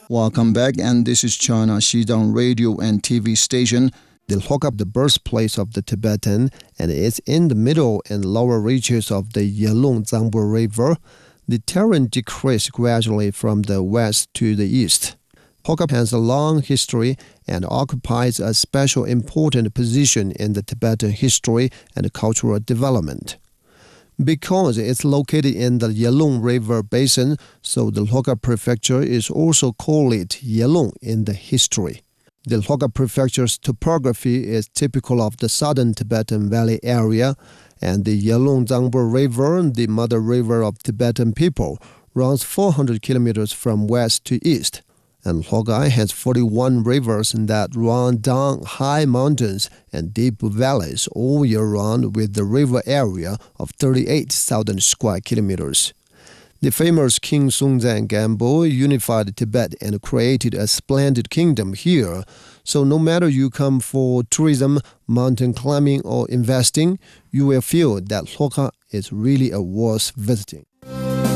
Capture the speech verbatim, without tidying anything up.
Welcome back, and this is China Xidang Radio and T V station. The Lhoka, the birthplace of the Tibetan, and it's in the middle and lower reaches of the Yalung Zangbo River. The terrain decreased gradually from the west to the east. Lhoka has a long history and occupies a special important position in the Tibetan history and cultural development. Because it's located in the Yalung River basin, so the Lhoka Prefecture is also called Yalung in the history. The Lhoka Prefecture's topography is typical of the southern Tibetan Valley area, and the Yalung Zangbo River, the mother river of Tibetan people, runs four hundred kilometers from west to east. And Lhoka has forty-one rivers that run down high mountains and deep valleys all year round, with the river area of thirty-eight thousand square kilometers. The famous King Songtsen Gampo unified Tibet and created a splendid kingdom here. So no matter you come for tourism, mountain climbing, or investing, you will feel that Lhoka is really a worth visiting.